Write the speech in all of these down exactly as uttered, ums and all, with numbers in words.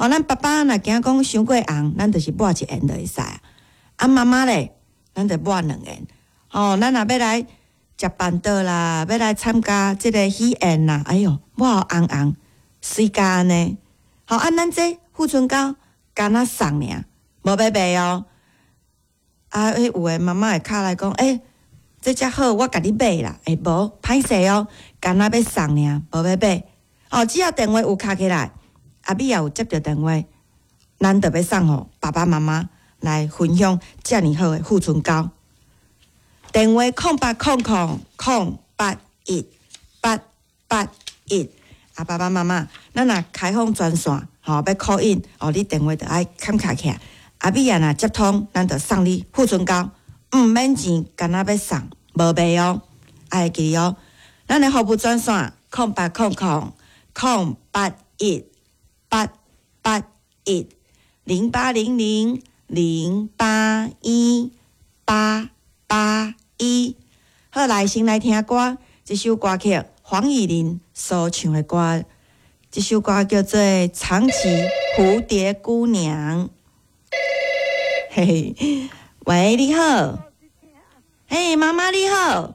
吼，咱爸爸若惊讲伤过红，咱就是抹一圆就会使啊。啊，妈妈咧，咱就抹两圆。吼，咱若要来食饭桌啦，要来参加即个喜宴啦，哎哟，抹红红，水加呢。好，啊，咱这富春糕干那送尔，无要卖哦。啊，迄有诶妈妈会敲来讲，诶、欸，这只好，我甲你买啦。诶、欸，无歹势哦，干那要送尔，无要买。哦，只要电话有敲起来，阿美也有接到电话，咱就要送互爸爸妈妈来分享遮尔好诶富春糕。电话空八空空空八一八八一，啊，爸爸妈妈，咱若开放专线，吼、哦，要 call in， 哦，你电话就爱砍卡起来。阿美啊，若接通，咱就送你富春糕，毋免钱，干那要送，无卖哦，爱记哦。咱的服务专线空八空空空八一八八一零八零零零八一八八一。好，来先来听歌，这首歌曲黄以玲所唱的歌，这首歌叫做《长崎蝴蝶姑娘》。嘿嘿，喂，你好。嘿，妈妈你好。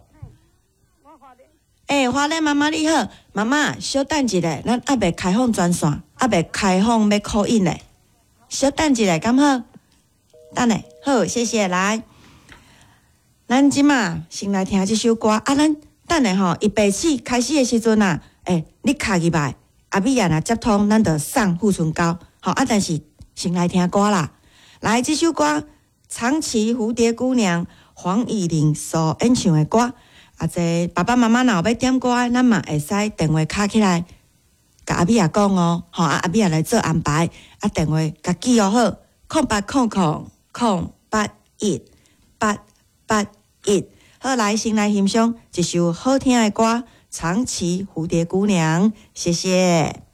诶，花莲妈妈你好，妈妈稍等一下，咱还未开放专线，还未开放要 call in 咧，稍等一下，敢好？等下，好，谢谢。来，咱即马先来听这首歌啊，咱等下吼，一白起开始的时阵啊，诶，你卡入来，阿美啊若接通，咱就送富春糕，好啊，但是先来听歌啦。来，这首歌《长崎蝴蝶姑娘》，黄以玲所演唱的歌。啊，这爸爸妈妈若有要点歌，咱嘛会使电话敲起来，甲阿美也讲哦，吼啊，阿美也来做安排。啊，电话甲记哦好，空八空空空八一八八一。好，来先来欣赏一首好听的歌《长崎蝴蝶姑娘》，谢谢。